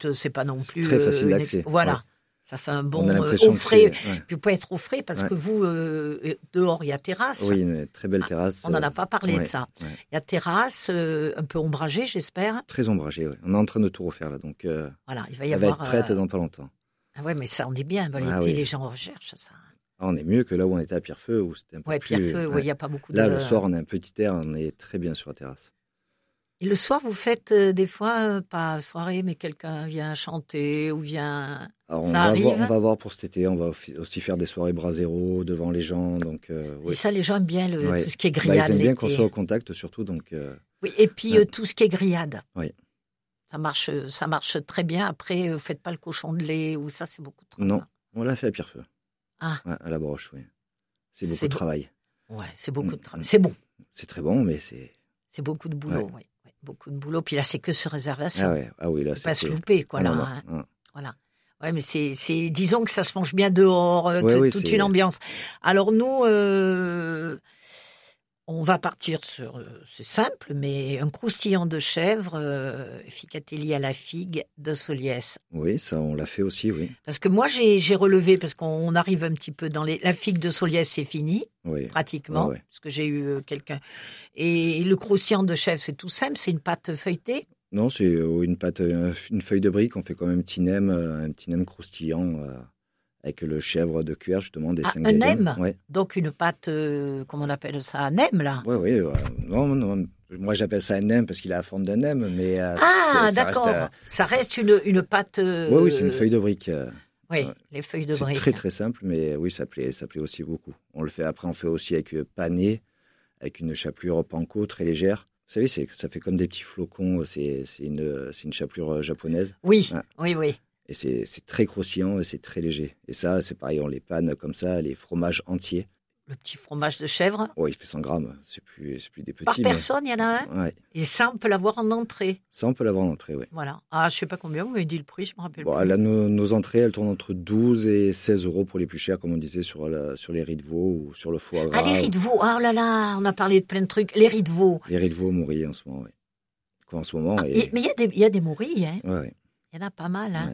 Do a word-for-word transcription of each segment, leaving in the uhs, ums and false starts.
minutes, c'est pas non plus... C'est très facile euh, d'accès. exp... Voilà. Ouais. Ça fait un bon euh, au frais. Ouais. Puis pas être au frais parce ouais. que vous, euh, dehors, il y a terrasse. Oui, une très belle terrasse. Ah, on n'en a pas parlé ouais, de ça. Il ouais. y a terrasse, euh, un peu ombragée, j'espère. Très ombragée, oui. On est en train de tout refaire là, donc euh, voilà, il va y elle avoir, va être prête euh... dans pas longtemps. Ah ouais, mais ça, on est bien. Bon, l'été, ah, oui. Les gens recherchent ça. Ah, on est mieux que là où on était à Pierrefeu, où c'était un peu ouais, plus... Pierrefeu, il ouais. n'y a pas beaucoup là, de... Là, le soir, on a un petit air, on est très bien sur la terrasse. Et le soir, vous faites euh, des fois, euh, pas soirée, mais quelqu'un vient chanter ou vient... Alors, ça on, arrive. va voir, on va voir pour cet été, on va aussi faire des soirées bras zéro devant les gens. Donc, euh, oui. Et ça, les gens aiment bien le, ouais. tout ce qui est grillade. Bah, ils aiment bien qu'on soit au contact surtout. Donc, euh, oui, et puis ouais. euh, tout ce qui est grillade. Oui. Ça marche, ça marche très bien. Après, vous ne faites pas le cochon de lait ou ça, c'est beaucoup de travail. Non, on l'a fait à Pierrefeu. Ah. Ouais, à la broche, oui. C'est beaucoup c'est de travail. Ouais, c'est beaucoup de travail. C'est bon. C'est très bon, mais c'est... C'est beaucoup de boulot, oui. Ouais. Ouais, beaucoup de boulot. Puis là, c'est que sur réservation. Ah, ouais. Ah oui, là, c'est... pas se louper, quoi, là. non, hein. non. Voilà. Ouais, mais c'est, c'est... Disons que ça se mange bien dehors, euh, ouais, t- oui, toute c'est... une ambiance. Alors, nous... Euh... On va partir sur, euh, c'est simple, mais un croustillant de chèvre, euh, ficatelli à la figue de Soliès. Oui, ça, on l'a fait aussi, oui. Parce que moi, j'ai, j'ai relevé, parce qu'on arrive un petit peu dans les... La figue de Soliès, c'est fini, oui. pratiquement, ouais, ouais. parce que j'ai eu euh, quelqu'un... Et le croustillant de chèvre, c'est tout simple, c'est une pâte feuilletée. Non, c'est euh, une pâte, une feuille de brique, on fait quand même un petit nem, un petit nem croustillant... Euh... avec le chèvre de cuir, justement, des ah, cinq un nem ouais. Donc une pâte, euh, comment on appelle ça, un nem, là. Oui, oui. Euh, non, non, moi, j'appelle ça un nem parce qu'il a la forme d'un nem, mais... Euh, ah, ça d'accord. Reste, euh, ça reste une, une pâte... Euh... Oui, oui, c'est une feuille de brique. Euh, oui, euh, les feuilles de c'est brique. C'est très, très simple, mais oui, ça plaît, ça plaît aussi beaucoup. On le fait, après, on fait aussi avec pané, avec une chapelure panko très légère. Vous savez, c'est, ça fait comme des petits flocons, c'est, c'est, une, c'est une chapelure japonaise. Oui, ouais. oui, oui. Et c'est, c'est très croustillant et c'est très léger. Et ça, c'est pareil, on les panne comme ça, les fromages entiers. Le petit fromage de chèvre. Oh, il fait cent grammes, c'est plus, c'est plus des petits. Par personne, il mais... y en a un ouais. Et ça, on peut l'avoir en entrée. Ça, on peut l'avoir en entrée, oui. Voilà. Ah, je ne sais pas combien, vous m'avez dit le prix, je ne me rappelle bon, plus. Là, nos, nos entrées, elles tournent entre douze et seize euros pour les plus chers, comme on disait, sur, la, sur les riz de veau ou sur le foie gras. Ah, les riz de veau, oh là là, on a parlé de plein de trucs. Les riz de veau. Les riz de veau mourris en ce moment, oui. Quoi, en ce moment. Ah, et... Mais il y a des, il y a des mourris, hein. Oui, oui. Il y en a pas mal, hein. Ouais.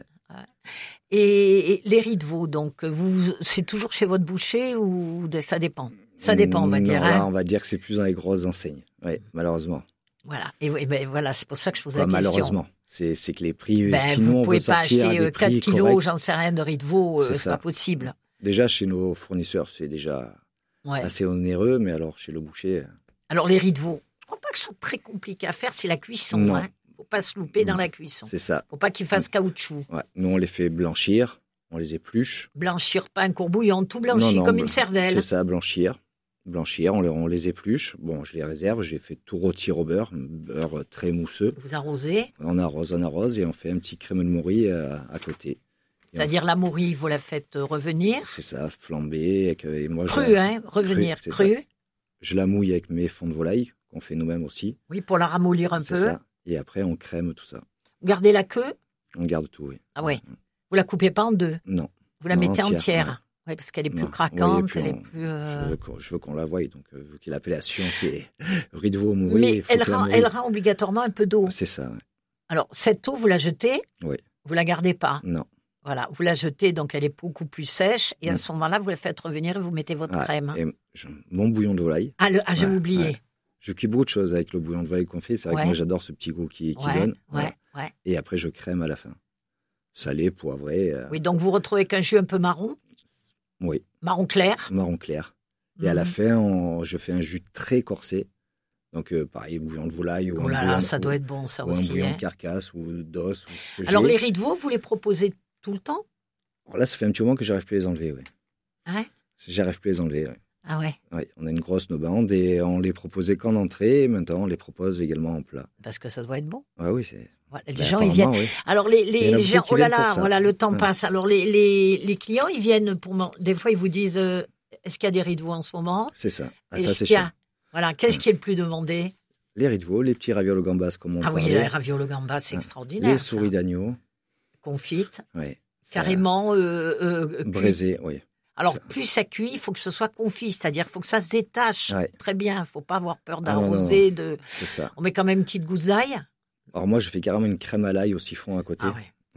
Et, et les riz de veau, donc, vous, c'est toujours chez votre boucher ou ça dépend? Ça dépend, on va non, dire. Là, hein. on va dire que c'est plus dans les grosses enseignes, oui, malheureusement. Voilà, et, et ben, voilà, c'est pour ça que je pose Quoi, la question. Malheureusement, c'est, c'est que les prix, ben, sinon vous on pouvez veut pas sortir acheter à des quatre prix kilos, corrects. j'en sais rien, de riz de veau, c'est, euh, c'est pas possible. Déjà, chez nos fournisseurs, c'est déjà ouais. assez onéreux, mais alors chez le boucher... Alors, les riz de veau, je crois pas que ce soit très compliqué à faire, c'est la cuisson, non. Hein. Faut pas se louper dans la cuisson. C'est ça. Faut pas qu'ils fassent caoutchouc. Ouais. Nous, on les fait blanchir, on les épluche. Blanchir, pas un courbouillon, tout blanchi, non, non, comme bl- une cervelle. C'est ça, blanchir. Blanchir, on les, on les épluche. Bon, je les réserve, je les fais tout rôtir au beurre, un beurre très mousseux. Vous arrosez? On arrose, on arrose et on fait un petit crème de mouri euh, à côté. Et c'est-à-dire on... la mouri, vous la faites revenir? C'est ça, flambée. Et, et moi, cru, je la... hein, revenir, cru. cru. Je la mouille avec mes fonds de volaille, qu'on fait nous-mêmes aussi. Oui, pour la ramollir un c'est peu. Ça. Et après, on crème tout ça. Vous gardez la queue? On garde tout, oui. Ah oui. Vous la coupez pas en deux? Non. Vous la non, mettez entière. entière? Ouais. Oui, parce qu'elle est plus non. craquante, oui, elle on... est plus... Euh... Je, veux qu'on, je veux qu'on la voie, donc euh, vu que l'appellation c'est riz de veau mouru. Mais elle rend, elle rend obligatoirement un peu d'eau. C'est ça, ouais. Alors, cette eau, vous la jetez? Oui. Vous la gardez pas? Non. Voilà, vous la jetez, donc elle est beaucoup plus sèche, et mmh. à ce moment-là, vous la faites revenir et vous mettez votre ah, crème. Et je, mon bouillon de volaille. Ah, le, ah j'ai ouais, oublié. Ouais. Je cuis beaucoup de choses avec le bouillon de volaille qu'on fait. C'est vrai ouais. que moi, j'adore ce petit goût qui, qui ouais, donne. Ouais, voilà. ouais. Et après, je crème à la fin. Salé, poivré. Euh... Oui, donc vous retrouvez avec un jus un peu marron. Oui. Marron clair. Marron clair. Et mmh. à la fin, on, je fais un jus très corsé. Donc, euh, pareil, bouillon de volaille. Ou oh là un là, bouillon, ça ou, doit être bon, ça ou aussi. un bouillon hein. de carcasse ou d'os. Ou Alors, j'ai. les riz de veau, vous les proposez tout le temps? Alors là, ça fait un petit moment que j'arrive plus à les enlever, oui. Ah ouais? J'arrive plus à les enlever, oui. Ah ouais? Oui, on a une grosse nobande et on les proposait qu'en entrée, et maintenant on les propose également en plat. Parce que ça doit être bon. Ah oui, c'est... Voilà, les ben, gens, ils viennent... Oui. Alors, les, les, les gens... Oh là là, voilà, le temps ouais. passe. Alors, les, les, les clients, ils viennent pour... Des fois, ils vous disent, euh, est-ce qu'il y a des riz de veau en ce moment? C'est ça. Ah, est-ce ça, c'est qu'il y a... sûr. Voilà, qu'est-ce ouais. qui est le plus demandé? Les riz de veau, les petits ravioles au gambas, comme on Ah parlait. oui, les ravioles au gambas, c'est ah. extraordinaire. Les souris ça. d'agneau. Confites. Oui. Carrément... Euh, euh, braisées, oui. Alors, ça... plus ça cuit, il faut que ce soit confit, c'est-à-dire qu'il faut que ça se détache ouais. très bien. Il ne faut pas avoir peur d'arroser. Ah, de... C'est ça. On met quand même une petite gousse d'ail. Alors moi, je fais carrément une crème à l'ail au siphon à côté. Ah ouais.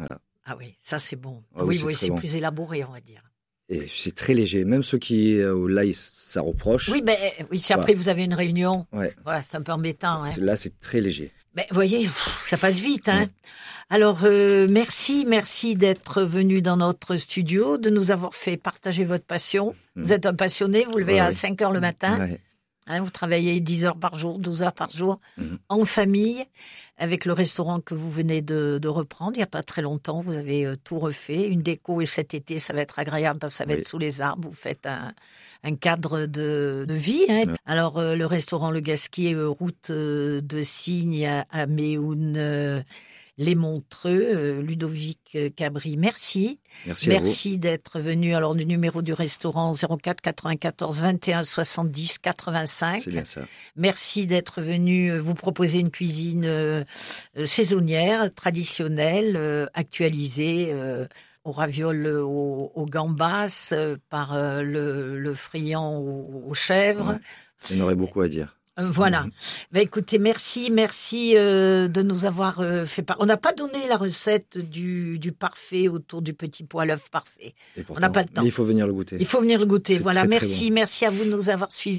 Voilà. Ah oui, ça c'est bon. Ah oui, oui, oui, c'est c'est bon. plus élaboré, on va dire. Et c'est très léger. Même ceux qui, euh, là, ils, ça reproche. Oui, ben, oui, si après Voilà. vous avez une réunion, Ouais. voilà, c'est un peu embêtant. Hein. C'est- Là, c'est très léger. Mais vous voyez, pff, ça passe vite. Hein. Ouais. Alors, euh, merci, merci d'être venu dans notre studio, de nous avoir fait partager votre passion. Mm. Vous êtes un passionné, vous levez Ouais, à ouais. cinq heures le matin. Ouais. Hein, vous travaillez dix heures par jour, douze heures par jour, Mhm. en famille, avec le restaurant que vous venez de, de reprendre. Il n'y a pas très longtemps, vous avez euh, tout refait. Une déco, et cet été, ça va être agréable parce que ça va Oui. être sous les arbres. Vous faites un, un cadre de, de vie. Hein. Ouais. Alors, euh, le restaurant Le Gasquier, euh, route euh, de Signe à, à Méhoun, euh, les Montreux, euh, Ludovic Cabri, merci. Merci, à vous. Merci d'être venu. Alors, le numéro du restaurant zéro quatre quatre-vingt-quatorze vingt et un soixante-dix quatre-vingt-cinq. C'est bien ça. Merci d'être venu vous proposer une cuisine euh, saisonnière, traditionnelle, euh, actualisée euh, aux ravioles, aux, aux gambas, euh, par euh, le, le friand aux, aux chèvres. Ouais. Il y en aurait beaucoup à dire. Euh, Voilà. Mhm. Ben, écoutez, merci, merci euh, de nous avoir euh, fait part. On n'a pas donné la recette du, du parfait autour du petit pot à l'œuf parfait. Et pourtant, n'a pas le temps. mais il faut venir le goûter. Il faut venir le goûter. C'est Voilà. très, très Merci, bon. merci à vous de nous avoir suivis.